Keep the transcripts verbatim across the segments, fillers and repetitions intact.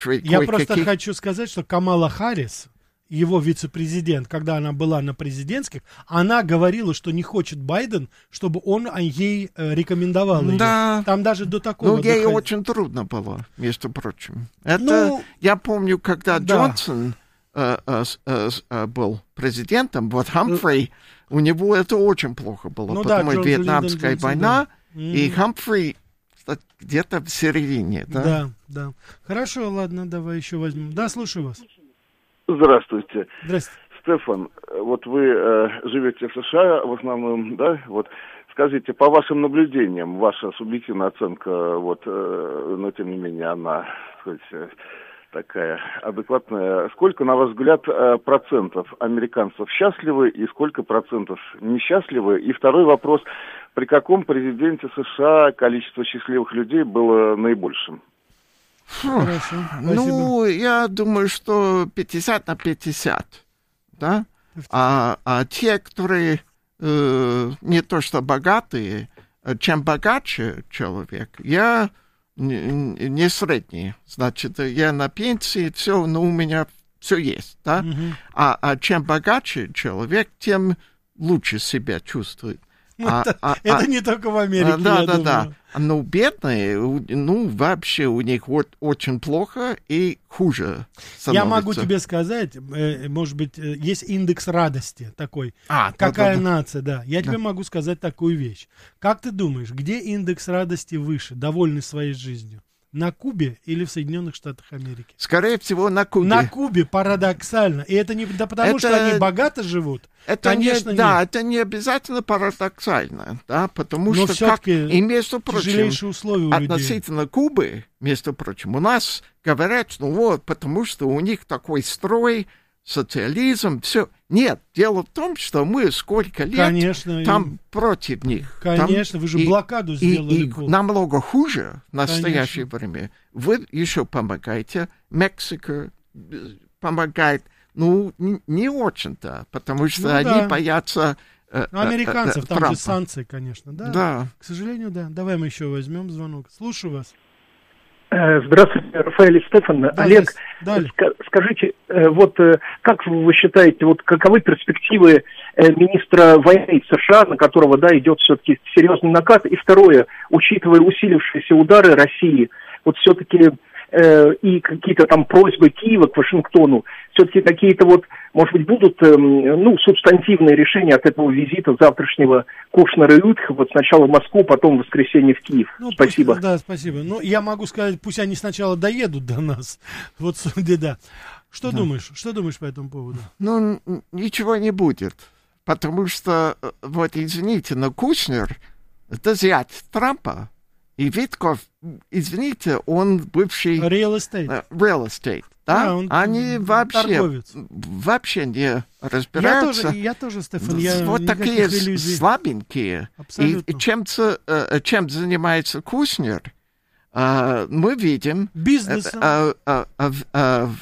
Я просто хочу сказать, что Камала Харрис, его вице-президент, когда она была на президентских, она говорила, что не хочет Байден, чтобы он ей э, рекомендовал ее. Да. Там даже до такого... Ну, ей очень трудно было, между прочим. Это, ну, я помню, когда да. Джонсон э, э, э, э, был президентом, вот Хамфри, у него это очень плохо было, ну, потому что да, Вьетнамская Джонсон, война, да. и mm. Хамфри где-то в середине. Да? да, да. Хорошо, ладно, давай еще возьмем. Да, слушаю вас. Здравствуйте. Здравствуйте. Стефан, вот вы э, живете в США в основном, да, вот скажите, по вашим наблюдениям, ваша субъективная оценка, вот, э, но тем не менее она, так сказать, такая адекватная, сколько, на ваш взгляд, э, процентов американцев счастливы и сколько процентов несчастливы? И второй вопрос, при каком президенте США количество счастливых людей было наибольшим? Хорошо, ну, я думаю, что пятьдесят на пятьдесят, да? А, а те, которые э, не то что богатые, чем богаче человек, я не, не средний, значит, я на пенсии, все, ну, у меня все есть, да? Угу. А, а чем богаче человек, тем лучше себя чувствует. А, это а, это а, не только в Америке, да, я да, думаю. Да. Ну, бедные, ну, вообще у них вот очень плохо и хуже становится. Я могу тебе сказать, может быть, есть индекс радости такой. А, Какая да, да, нация, да. Я да. тебе могу сказать такую вещь. Как ты думаешь, где индекс радости выше, довольный своей жизнью? На Кубе или в Соединенных Штатах Америки? Скорее всего, на Кубе. На Кубе, парадоксально. И это не да потому, это... что они богато живут. Это Конечно, не, да, нет. это не обязательно парадоксально, да, потому но что, как, и между прочим, условия у относительно людей. Кубы, между прочим, у нас говорят, ну вот, потому что у них такой строй, социализм, все. Нет, дело в том, что мы сколько лет Конечно, там и... против них. Конечно, там, вы же и, блокаду сделали. И, и намного хуже в настоящее Конечно. время. Вы еще помогаете, Мексика помогает. Ну, не, не очень-то, потому что ну, они да. боятся э, ну, американцев, э, э, там Трампа. же санкции, конечно, да? Да. К сожалению, да. Давай мы еще возьмем звонок. Слушаю вас. Здравствуйте, Рафаэль и Стефан. Да, Олег, да. скажите, вот как вы считаете, вот каковы перспективы министра войны США, на которого, да, идет все-таки серьезный накат? И второе, учитывая усилившиеся удары России, вот все-таки э, и какие-то там просьбы Киева к Вашингтону, все-таки какие-то вот, может быть, будут, э, ну, субстантивные решения от этого визита завтрашнего Кушнера и Утха, вот сначала в Москву, потом в воскресенье в Киев. Ну, спасибо. Пусть, да, спасибо. Ну, я могу сказать, пусть они сначала доедут до нас. Вот, да. Что да. думаешь? Что думаешь по этому поводу? Ну, ничего не будет. Потому что, вот, извините, но Кушнер — это зять Трампа. И Витков, извините, он бывший... Real estate. Real estate, да? да он Они вообще, торговец. вообще не разбираются. Я тоже, я тоже Стефан, я вот такие иллюзий. слабенькие. Абсолютно. И чем, чем занимается Кушнер, мы видим... Бизнесом. В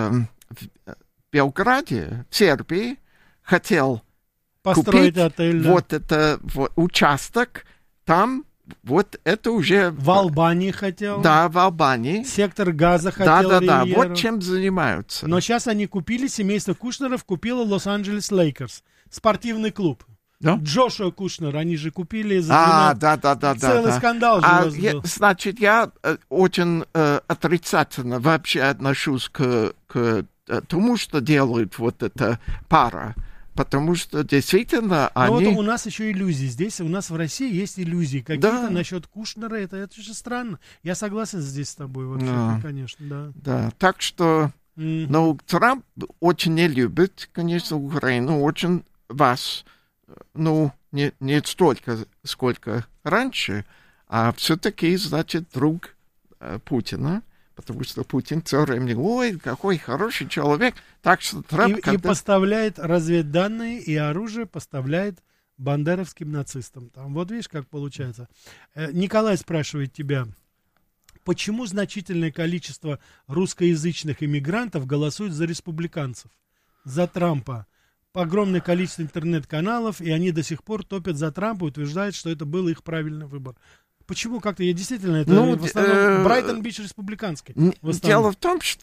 Белграде, в Сербии, хотел построить купить отель, да. вот это вот, участок, там вот это уже... В Албании хотел. Да, в Албании. Сектор Газа хотел. Да, да, да, вот чем занимаются. Но сейчас они купили, семейство Кушнеров купило Лос-Анджелес Лейкерс, спортивный клуб. Да? Джошуа Кушнер, они же купили за а, да, да, да, целый да, скандал же а, у вас я, был. Значит, я э, очень э, отрицательно вообще отношусь к, к тому, что делают вот эта пара. Потому что действительно Но они... вот у нас еще иллюзии. Здесь у нас в России есть иллюзии. Какие-то да. насчет Кушнера. Это, это же странно. Я согласен здесь с тобой вообще, да. конечно, да. Да, так что... Mm. Ну, Трамп очень не любит, конечно, Украину. Очень вас, ну, не, не столько, сколько раньше, а все-таки, значит, друг э, Путина. Потому что Путин все время, ой, какой хороший человек. Так что Трамп... И, когда... и поставляет разведданные, и оружие поставляет бандеровским нацистам. Там, вот видишь, как получается. Э, Николай спрашивает тебя, почему значительное количество русскоязычных иммигрантов голосует за республиканцев, за Трампа? Огромное количество интернет-каналов, и они до сих пор топят за Трампа и утверждают, что это был их правильный выбор. Почему как-то? Я действительно, это Ну, в основном э, Брайтон-Бич республиканский. в основном. Дело в том, что